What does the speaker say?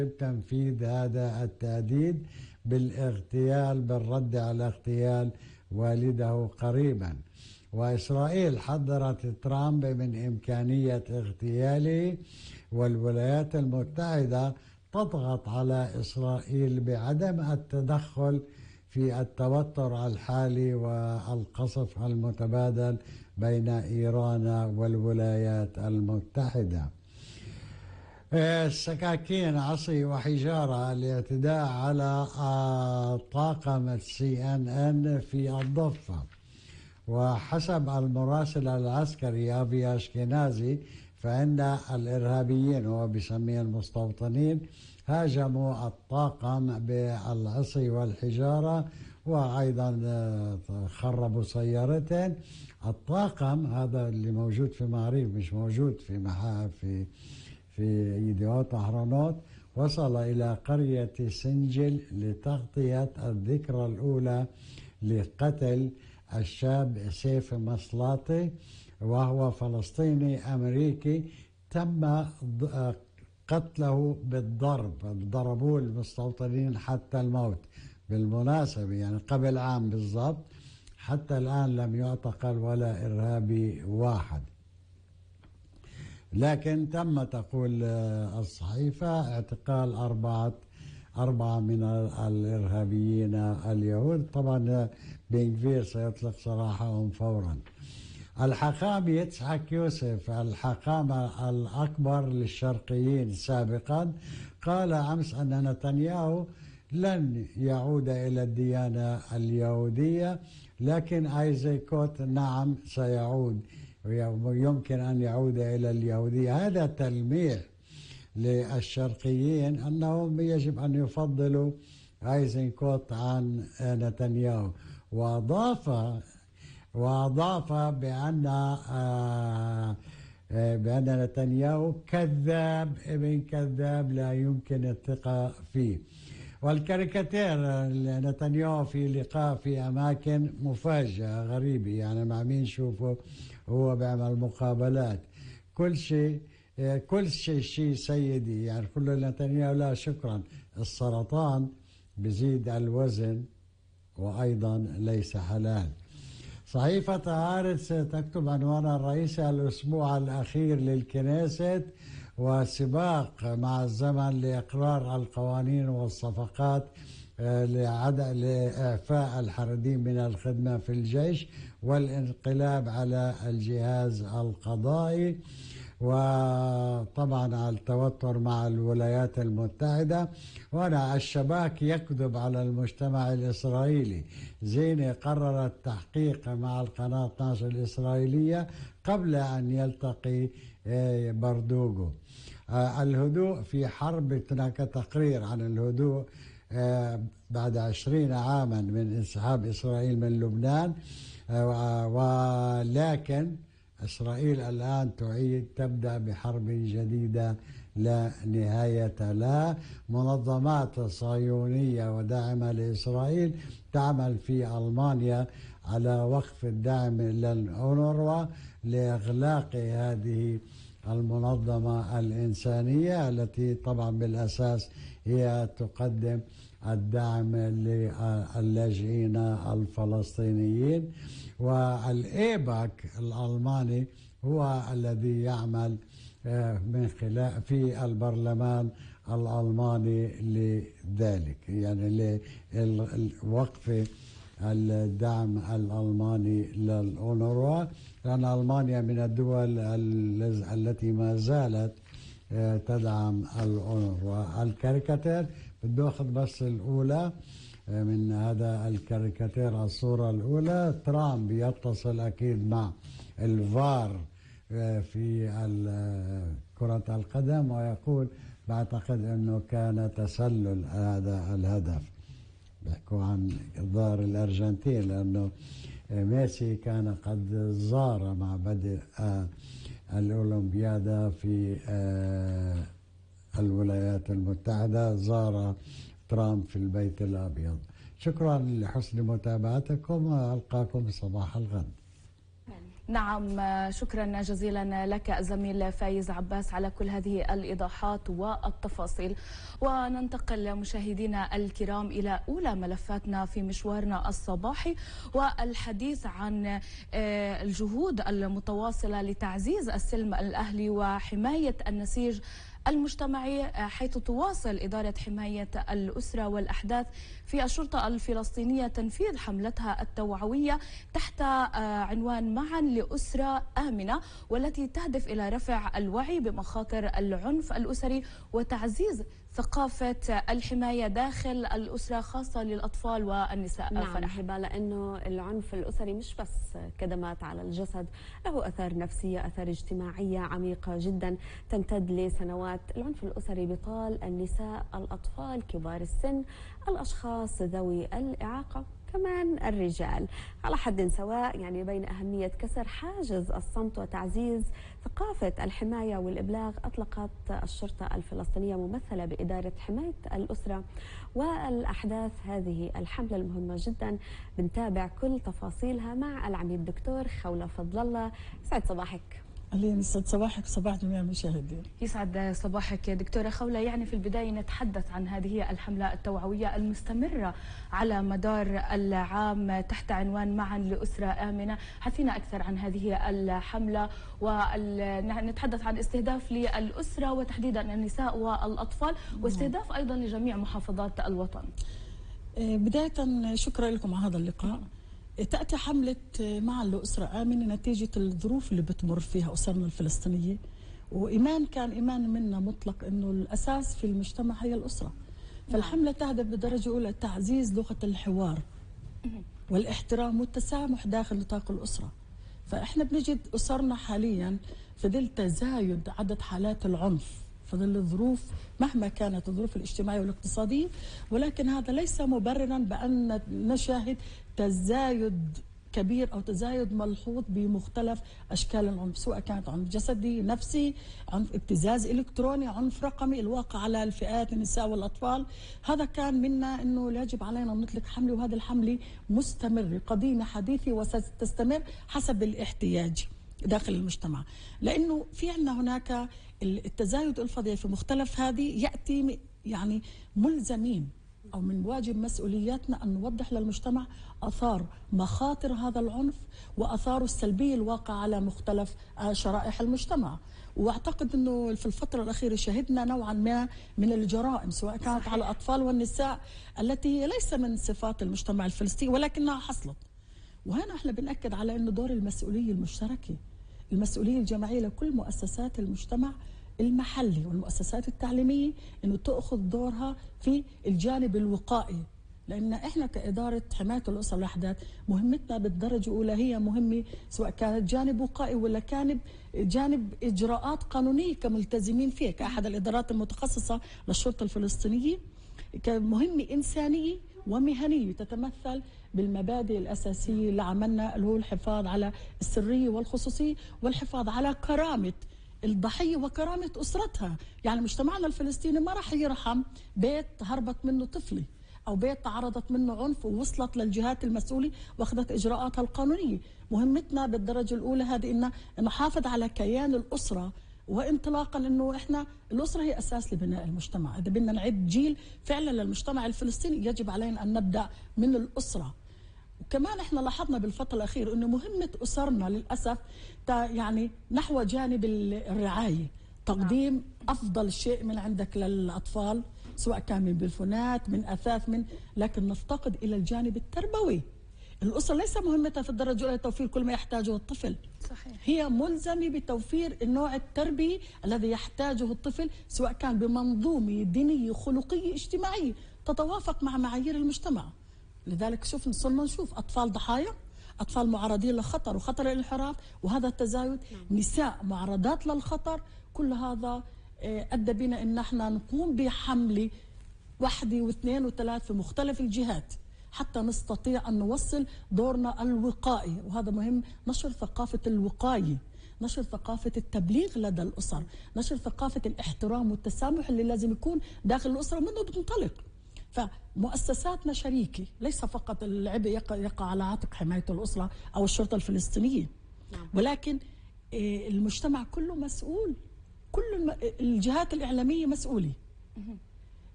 تنفيذ هذا التهديد بالاغتيال، بالرد على اغتيال والده قريبا. وإسرائيل حذرت ترامب من إمكانية اغتياله، والولايات المتحدة تضغط على إسرائيل بعدم التدخل في التوتر الحالي والقصف المتبادل بين إيران والولايات المتحدة. السكاكين، عصي وحجارة، الاعتداء على طاقم CNN في الضفة. وحسب المراسل العسكري أبي أشكنازي فإن الإرهابيين، هو بيسميه المستوطنين، هاجموا الطاقم بالعصي والحجارة، وأيضا خربوا سيارتين. الطاقم هذا اللي موجود في معريف، مش موجود في يديوت أهرانوت، وصل إلى قرية سنجل لتغطية الذكرى الأولى لقتل الشاب سيف مصلاطي، وهو فلسطيني أمريكي تم قتله بالضرب. ضربوه المستوطنين حتى الموت. بالمناسبة يعني قبل عام بالضبط، حتى الآن لم يعتقل ولا إرهابي واحد. لكن تم، تقول الصحيفة، اعتقال أربعة من الإرهابيين اليهود. طبعا بن غفير سيطلق سراحهم فورا. الحاخام يتسحك يوسف، الحاخام الأكبر للشرقيين سابقا، قال أمس أن نتنياهو لن يعود إلى الديانة اليهودية، لكن أيزيكوت نعم سيعود، ويمكن أن يعود إلى اليهودية. هذا تلميح للشرقيين أنهم يجب أن يفضلوا أيزنكوت عن نتنياهو. وأضاف بأن نتنياهو كذاب ابن كذاب لا يمكن الثقة فيه. والكاريكاتير نتنياهو في لقاء في أماكن مفاجئة غريبة، يعني مع مين شوفه هو بيعمل مقابلات، كل شيء سيدي، يعني كل نتنياهو لا شكرا. السرطان بزيد الوزن وأيضا ليس حلال. صحيفة هارتس تكتب عنوان الرئيسي: الأسبوع الأخير للكنيست وسباق مع الزمن لإقرار القوانين والصفقات لإعفاء الحربيين من الخدمة في الجيش والانقلاب على الجهاز القضائي. وطبعا التوتر مع الولايات المتحدة. وهنا الشباك يكذب على المجتمع الإسرائيلي. زيني قرر التحقيق مع القناة 12 الإسرائيلية قبل أن يلتقي بردوغو. الهدوء في حرب، هناك تقرير عن الهدوء بعد 20 عاما من انسحاب إسرائيل من لبنان، ولكن إسرائيل الآن تبدأ بحرب جديدة لا نهاية لها. منظمات صهيونية وداعمة لإسرائيل تعمل في ألمانيا على وقف الدعم للأونروا لإغلاق هذه المنظمة الإنسانية التي طبعا بالأساس هي تقدم الدعم للاجئين الفلسطينيين. والإيباك الألماني هو الذي يعمل من خلال في البرلمان الألماني لذلك، يعني لوقف الدعم الألماني للأونروا، لأن ألمانيا من الدول التي ما زالت تدعم الأونروا. الكاريكاتير بده أخذ بس الأولى من هذا الكاريكاتير، الصورة الأولى: ترامب يتصل أكيد مع الفار في كرة القدم ويقول بعتقد أنه كان تسلل هذا الهدف. بيحكوا عن الظاهر الأرجنتين، لأنه ميسي كان قد زار مع بدء الأولمبياد في الولايات المتحدة، زار ترامب في البيت الأبيض. شكرا لحسن متابعتكم، ألقاكم صباح الغد. نعم، شكرا جزيلا لك زميل فايز عباس على كل هذه الإيضاحات والتفاصيل. وننتقل مشاهدينا الكرام إلى أولى ملفاتنا في مشوارنا الصباحي، والحديث عن الجهود المتواصلة لتعزيز السلم الأهلي وحماية النسيج المجتمعي، حيث تواصل إدارة حماية الأسرة والأحداث في الشرطة الفلسطينية تنفيذ حملتها التوعوية تحت عنوان معا لأسرة آمنة، والتي تهدف إلى رفع الوعي بمخاطر العنف الأسري وتعزيز ثقافة الحماية داخل الأسرة، خاصة للأطفال والنساء. نعم هبة، لأنه العنف الأسري مش بس كدمات على الجسد، له أثار نفسية، أثار اجتماعية عميقة جدا تمتد لسنوات. العنف الأسري بيطال النساء، الأطفال، كبار السن، الأشخاص ذوي الإعاقة، كمان الرجال، على حد سواء. يعني بين أهمية كسر حاجز الصمت وتعزيز ثقافة الحماية والإبلاغ، أطلقت الشرطة الفلسطينية ممثلة بإدارة حماية الأسرة والأحداث هذه الحملة المهمة جدا. بنتابع كل تفاصيلها مع العميد الدكتور خولة فضل الله. يسعد صباحك. أهلا، يسعد صباحك وصباح جميع المشاهدين. يسعد صباحك دكتورة خولة. يعني في البداية نتحدث عن هذه الحملة التوعوية المستمرة على مدار العام تحت عنوان معا لأسرة آمنة. حثينا أكثر عن هذه الحملة، ونتحدث عن استهداف للأسرة وتحديدا النساء والأطفال، واستهداف أيضا لجميع محافظات الوطن. بداية شكرا لكم على هذا اللقاء. تأتي حملة معا لأسرة آمنة نتيجة الظروف اللي بتمر فيها أسرنا الفلسطينية، وإيمان كان إيمان منا مطلق أنه الأساس في المجتمع هي الأسرة. فالحملة تهدف بدرجة أولى تعزيز لغة الحوار والاحترام والتسامح داخل نطاق الأسرة. فإحنا بنجد أسرنا حاليا في ظل تزايد عدد حالات العنف، في ظل الظروف مهما كانت الظروف الاجتماعية والاقتصادية، ولكن هذا ليس مبررا بأن نشاهد تزايد كبير أو تزايد ملحوظ بمختلف أشكال العنف، سواء كانت عنف جسدي، نفسي، عنف ابتزاز إلكتروني، عنف رقمي الواقع على الفئات النساء والأطفال. هذا كان منا أنه يجب علينا أن نطلق حملة، وهذه الحملة مستمرة قديمة حديثة وستستمر حسب الاحتياج داخل المجتمع، لأنه في عندنا هناك التزايد الفظيع في مختلف هذه يأتي يعني ملزمين أو من واجب مسؤولياتنا أن نوضح للمجتمع آثار مخاطر هذا العنف وآثاره السلبية الواقع على مختلف شرائح المجتمع. واعتقد انه في الفتره الاخيره شهدنا نوعا ما من الجرائم، سواء كانت على الاطفال والنساء، التي ليس من صفات المجتمع الفلسطيني ولكنها حصلت. وهنا احنا بنأكد على انه دور المسؤوليه المشتركه، المسؤوليه الجماعيه لكل مؤسسات المجتمع المحلي والمؤسسات التعليميه، انه تاخذ دورها في الجانب الوقائي. لان احنا كاداره حمايه الاسر والاحداث مهمتنا بالدرجه الاولى هي مهمه، سواء كانت جانب وقائي ولا كان جانب اجراءات قانونيه كملتزمين فيها كاحد الادارات المتخصصه للشرطه الفلسطينيه، كمهمه انسانيه ومهنيه تتمثل بالمبادئ الاساسيه اللي عملنا، اللي هو الحفاظ على السريه والخصوصيه والحفاظ على كرامه الضحيه وكرامه اسرتها. يعني مجتمعنا الفلسطيني ما راح يرحم بيت هربت منه طفله او بيت تعرضت منه عنف ووصلت للجهات المسؤوله واخذت اجراءاتها القانونيه. مهمتنا بالدرجه الاولى هذه ان نحافظ على كيان الاسره، وانطلاقا انه احنا الاسره هي اساس لبناء المجتمع. اذا بدنا نعد جيل فعلا للمجتمع الفلسطيني يجب علينا ان نبدا من الاسره. وكمان احنا لاحظنا بالفتره الاخيره انه مهمه اسرنا للاسف يعني نحو جانب الرعايه، تقديم افضل شيء من عندك للاطفال، سواء كان من بلفونات، من اثاث، لكن نفتقد الى الجانب التربوي. الاسره ليس مهمتها في الدرجه الاولى توفير كل ما يحتاجه الطفل، صحيح. هي ملزمه بتوفير النوع التربوي الذي يحتاجه الطفل، سواء كان بمنظومه دينيه خلقيه اجتماعيه تتوافق مع معايير المجتمع. لذلك صرنا نشوف اطفال ضحايا، اطفال معرضين لخطر وخطر الانحراف وهذا التزايد، نساء معرضات للخطر. كل هذا ادى بنا ان احنا نقوم بحمله واحده واثنين وثلاث في مختلف الجهات حتى نستطيع ان نوصل دورنا الوقائي. وهذا مهم، نشر ثقافه الوقايه، نشر ثقافه التبليغ لدى الاسر، نشر ثقافه الاحترام والتسامح اللي لازم يكون داخل الاسره منه بتنطلق. فمؤسساتنا شريكه، ليس فقط العبء يقع على عاتق حمايه الاسره او الشرطه الفلسطينيه. ولكن المجتمع كله مسؤول، كل الجهات الإعلامية مسؤولة.